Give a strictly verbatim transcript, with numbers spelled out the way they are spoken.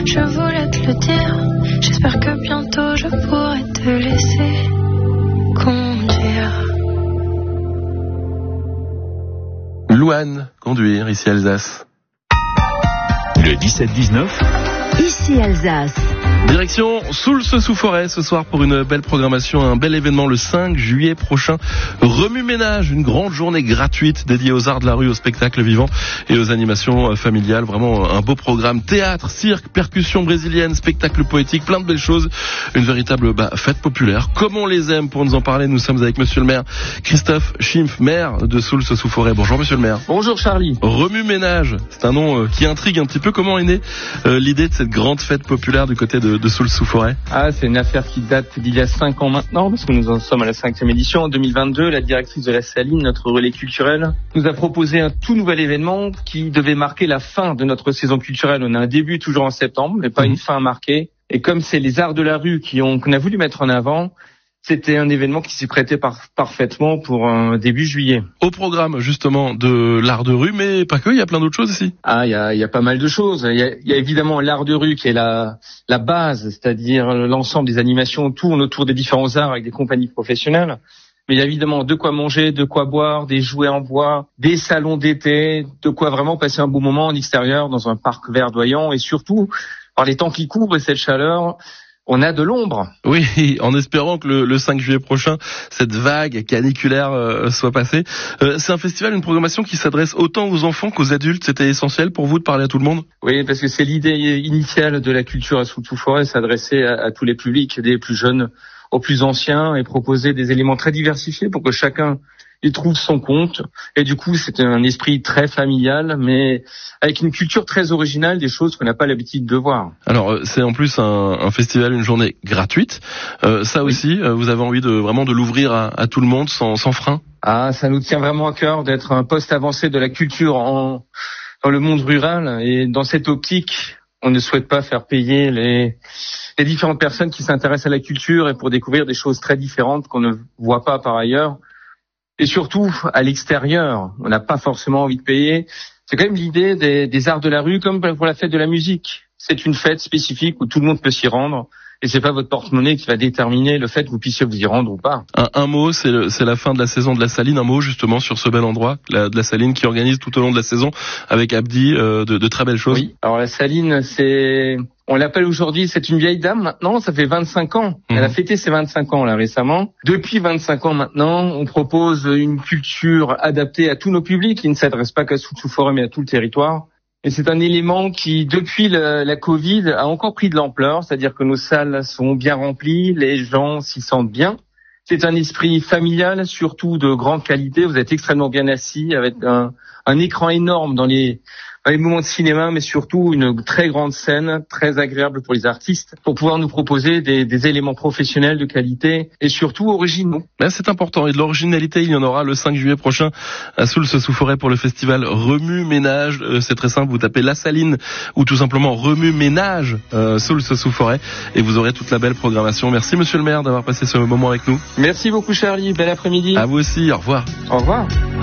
je voulais te le dire. J'espère que bientôt je pourrai te laisser conduire. Louane, conduire, ici Alsace. Le dix-sept dix-neuf. Ici Alsace. Direction Soultz-sous-Forêt ce soir pour une belle programmation, un bel événement le cinq juillet prochain. Remue-ménage, une grande journée gratuite dédiée aux arts de la rue, aux spectacles vivants et aux animations familiales. Vraiment un beau programme, théâtre, cirque, percussion brésilienne, spectacle poétique, plein de belles choses. Une véritable bah, fête populaire, comme on les aime. Pour nous en parler, nous sommes avec monsieur le maire Christophe Schimpf, maire de Soultz-sous-Forêt. Bonjour monsieur le maire. Bonjour Charlie. Remue-ménage, c'est un nom qui intrigue un petit peu. Comment est née euh, l'idée de cette grande fête populaire du côté de de Soultz-sous-Forêt? Ah, c'est une affaire qui date d'il y a cinq ans maintenant, parce que nous en sommes à la cinquième édition. En deux mille vingt-deux, la directrice de la Saline, notre relais culturel, nous a proposé un tout nouvel événement qui devait marquer la fin de notre saison culturelle. On a un début toujours en septembre, mais pas mmh. une fin marquée. Et comme c'est les arts de la rue qui ont, qu'on a voulu mettre en avant, c'était un événement qui s'y prêtait par, parfaitement pour un début juillet. Au programme, justement, de l'art de rue, mais pas que, il y a plein d'autres choses ici. Ah, il y a, il y a pas mal de choses. Il y a, il y a évidemment l'art de rue qui est la, la base, c'est-à-dire l'ensemble des animations tournent autour des différents arts avec des compagnies professionnelles. Mais il y a évidemment de quoi manger, de quoi boire, des jouets en bois, des salons d'été, de quoi vraiment passer un beau moment en extérieur dans un parc verdoyant et surtout, par les temps qui courent et cette chaleur, on a de l'ombre. Oui, en espérant que le, le cinq juillet prochain, cette vague caniculaire euh, soit passée. Euh, c'est un festival, une programmation qui s'adresse autant aux enfants qu'aux adultes. C'était essentiel pour vous de parler à tout le monde? Oui, parce que c'est l'idée initiale de la culture à Soultz-sous-Forêt, s'adresser à, à tous les publics, des plus jeunes aux plus anciens, et proposer des éléments très diversifiés pour que chacun il trouve son compte. Et du coup, c'est un esprit très familial, mais avec une culture très originale, des choses qu'on n'a pas l'habitude de voir. Alors, c'est en plus un, un festival, une journée gratuite. Euh, ça oui. aussi, vous avez envie de vraiment de l'ouvrir à, à tout le monde, sans, sans frein? Ah, ça nous tient vraiment à cœur d'être un poste avancé de la culture en, dans le monde rural. Et dans cette optique, on ne souhaite pas faire payer les, les différentes personnes qui s'intéressent à la culture et pour découvrir des choses très différentes qu'on ne voit pas par ailleurs. Et surtout, à l'extérieur, on n'a pas forcément envie de payer. C'est quand même l'idée des, des arts de la rue, comme pour la fête de la musique. C'est une fête spécifique où tout le monde peut s'y rendre. Et c'est pas votre porte-monnaie qui va déterminer le fait que vous puissiez vous y rendre ou pas. Un, un mot, c'est, le, c'est la fin de la saison de la Saline. Un mot justement sur ce bel endroit, la, de la Saline qui organise tout au long de la saison avec Abdi euh, de, de très belles choses. Oui. Alors la Saline, c'est, on l'appelle aujourd'hui, c'est une vieille dame maintenant. Ça fait vingt-cinq ans. Mmh. Elle a fêté ses vingt-cinq ans là récemment. Depuis vingt-cinq ans maintenant, on propose une culture adaptée à tous nos publics, qui ne s'adresse pas qu'à Soultz-sous-Forêt mais à tout le territoire. Et c'est un élément qui, depuis la, la Covid, a encore pris de l'ampleur, c'est-à-dire que nos salles sont bien remplies, les gens s'y sentent bien. C'est un esprit familial, surtout de grande qualité. Vous êtes extrêmement bien assis, avec un, un écran énorme dans les, dans les moments de cinéma, mais surtout une très grande scène, très agréable pour les artistes, pour pouvoir nous proposer des, des éléments professionnels de qualité et surtout originaux. Là, c'est important. Et de l'originalité, il y en aura le cinq juillet prochain à Soultz-sous-Forêt pour le festival Remue-ménage. Euh, c'est très simple. Vous tapez La Saline ou tout simplement Remue-ménage euh, Soultz-sous-Forêt et vous aurez toute la belle programmation. Merci, monsieur le maire, d'avoir passé ce moment avec nous. Merci beaucoup, Charlie. Bel après-midi. À vous aussi. Au revoir. Au revoir.